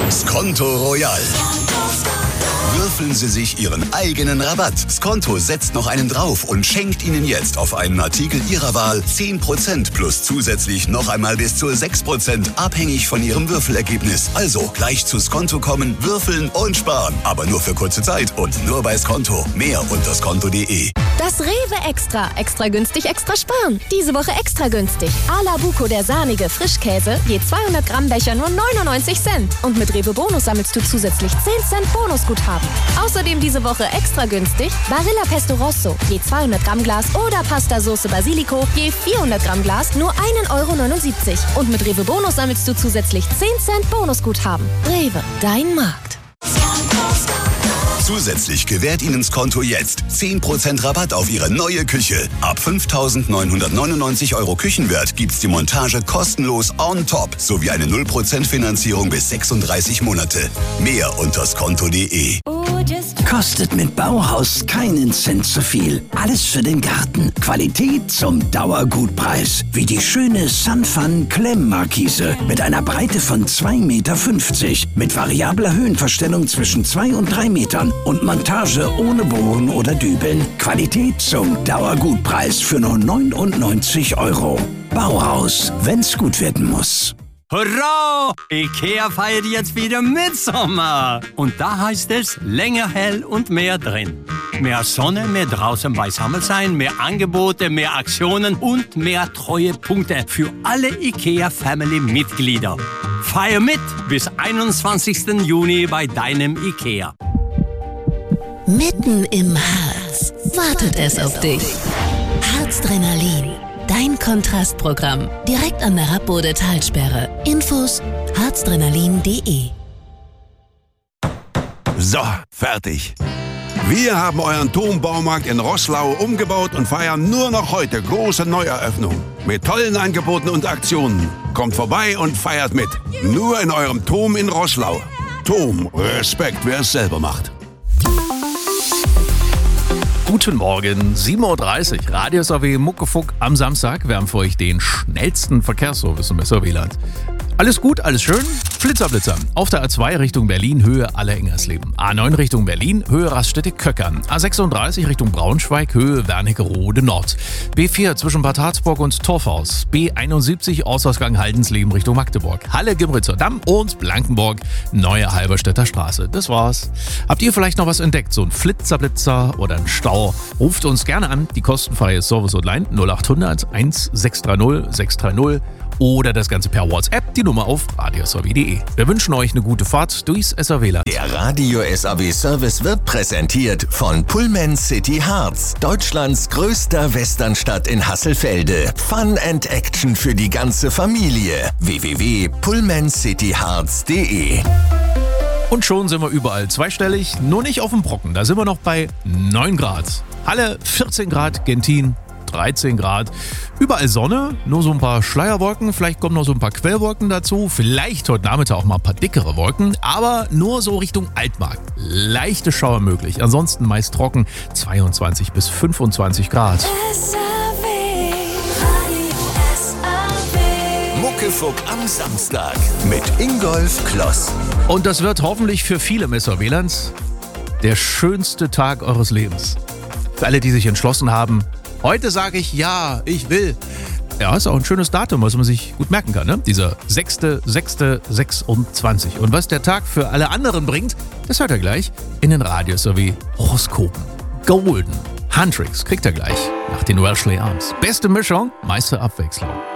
Skonto Royal. Würfeln Sie sich Ihren eigenen Rabatt. Skonto setzt noch einen drauf und schenkt Ihnen jetzt auf einen Artikel Ihrer Wahl 10% plus zusätzlich noch einmal bis zu 6% abhängig von Ihrem Würfelergebnis. Also gleich zu Skonto kommen, würfeln und sparen. Aber nur für kurze Zeit und nur bei Skonto. Mehr unter skonto.de. Das Rewe Extra. Extra günstig, extra sparen. Diese Woche extra günstig. Ala Buco, der sahnige Frischkäse, je 200 Gramm Becher nur 99 Cent. Und mit Rewe Bonus sammelst du zusätzlich 10 Cent Bonusguthaben. Außerdem diese Woche extra günstig Barilla Pesto Rosso, je 200 Gramm Glas oder Pasta Sauce Basilico, je 400 Gramm Glas nur 1,79 €. Und mit Rewe Bonus sammelst du zusätzlich 10 Cent Bonusguthaben. Rewe, dein Markt. Zusätzlich gewährt Ihnen Skonto jetzt 10% Rabatt auf Ihre neue Küche. Ab 5.999 € Küchenwert gibt's die Montage kostenlos on top sowie eine 0% Finanzierung bis 36 Monate. Mehr unter skonto.de. Kostet mit Bauhaus keinen Cent zu viel. Alles für den Garten. Qualität zum Dauergutpreis. Wie die schöne Sunfun Klemmmarkise mit einer Breite von 2,50 Meter. Mit variabler Höhenverstellung zwischen 2 und 3 Metern. Und Montage ohne Bohren oder Dübeln. Qualität zum Dauergutpreis für nur 99 €. Bauhaus, wenn's gut werden muss. Hurra! IKEA feiert jetzt wieder Mitsommer. Und da heißt es länger hell und mehr drin. Mehr Sonne, mehr draußen beisammen sein, mehr Angebote, mehr Aktionen und mehr Treuepunkte für alle IKEA-Family-Mitglieder. Feier mit bis 21. Juni bei deinem IKEA. Mitten im Harz wartet es auf dich. Harzdrenalin, dein Kontrastprogramm. Direkt an der Rappbode-Talsperre. Infos harzdrenalin.de. So, fertig. Wir haben euren Turmbaumarkt in Roßlau umgebaut und feiern nur noch heute große Neueröffnung. Mit tollen Angeboten und Aktionen. Kommt vorbei und feiert mit. Nur in eurem Turm in Roßlau. Turm, Respekt, wer es selber macht. Guten Morgen, 7:30 Uhr, Radio SAW Muckefuck am Samstag. Wir haben für euch den schnellsten Verkehrsservice im SR-Wieland. Alles gut, alles schön? Flitzer. Auf der A2 Richtung Berlin, Höhe Aller-Engersleben. A9 Richtung Berlin, Höhe Raststätte-Köckern. A36 Richtung Braunschweig, Höhe Wernigerode Nord. B4 zwischen Bad Harzburg und Torfhaus. B71 Ausgangsgang Haldensleben Richtung Magdeburg. Halle-Gimritzer Damm und Blankenburg, Neue Halberstädter Straße. Das war's. Habt ihr vielleicht noch was entdeckt? So ein Flitzer oder ein Stau? Ruft uns gerne an. Die kostenfreie Service-Hotline 0800 1630 630 oder das Ganze per WhatsApp, die Nummer auf radiosaw.de. Wir wünschen euch eine gute Fahrt durchs SR-Wieland. Der Radio SAW Service wird präsentiert von Pullman City Harz, Deutschlands größter Westernstadt in Hasselfelde. Fun and Action für die ganze Familie. www.pullmancityharz.de. Und schon sind wir überall zweistellig, nur nicht auf dem Brocken. Da sind wir noch bei 9 Grad. Halle 14 Grad, Gentin 13 Grad. Überall Sonne, nur so ein paar Schleierwolken, vielleicht kommen noch so ein paar Quellwolken dazu, vielleicht heute Nachmittag auch mal ein paar dickere Wolken, aber nur so Richtung Altmarkt. Leichte Schauer möglich, ansonsten meist trocken, 22 bis 25 Grad. Muckefuck am Samstag mit Ingolf Kloss. Und das wird hoffentlich für viele SR-Wielands der schönste Tag eures Lebens. Für alle, die sich entschlossen haben, heute sage ich ja, ich will. Ja, ist auch ein schönes Datum, was man sich gut merken kann, ne? Dieser 6.6.26. Und was der Tag für alle anderen bringt, das hört ihr gleich in den Radio SAW Horoskopen. Golden Handtricks kriegt ihr gleich nach den Welshly Arms. Beste Mischung, meiste Abwechslung.